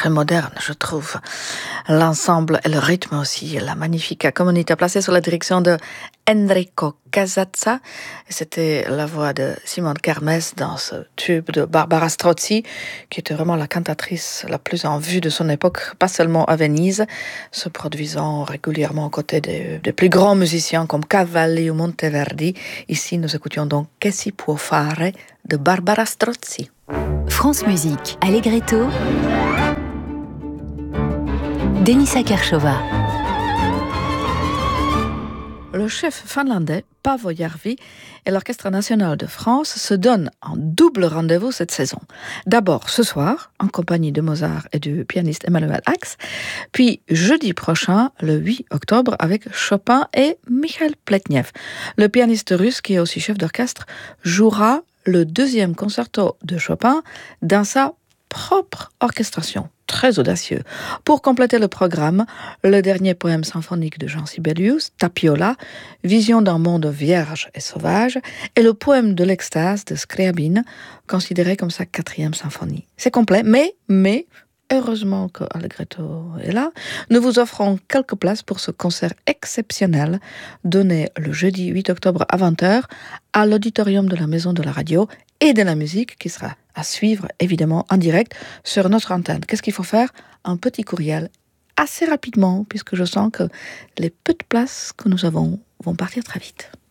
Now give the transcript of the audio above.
très moderne, je trouve. L'ensemble et le rythme aussi, la magnifique comunité placée sous la direction de Enrico Casazza. C'était la voix de Simone Kermes dans ce tube de Barbara Strozzi, qui était vraiment la cantatrice la plus en vue de son époque, pas seulement à Venise, se produisant régulièrement aux côtés des plus grands musiciens comme Cavalli ou Monteverdi. Ici, nous écoutions donc Che si può fare de Barbara Strozzi. France Musique, Allegretto, Denisa Kershova. Le chef finlandais Paavo Järvi et l'Orchestre national de France se donnent un double rendez-vous cette saison. D'abord ce soir, en compagnie de Mozart et du pianiste Emmanuel Ax, puis jeudi prochain, le 8 octobre, avec Chopin et Mikhail Pletnev. Le pianiste russe, qui est aussi chef d'orchestre, jouera le deuxième concerto de Chopin dans sa propre orchestration. Très audacieux. Pour compléter le programme, le dernier poème symphonique de Jean Sibelius, Tapiola, Vision d'un monde vierge et sauvage, et le poème de l'extase de Scriabine, considéré comme sa 4e symphonie. C'est complet, mais heureusement que Allegretto est là, nous vous offrons quelques places pour ce concert exceptionnel donné le jeudi 8 octobre à 20h à l'auditorium de la Maison de la Radio et de la Musique, qui sera à suivre évidemment en direct sur notre antenne. Qu'est-ce qu'il faut faire? Un petit courriel assez rapidement, puisque je sens que les peu de places que nous avons vont partir très vite.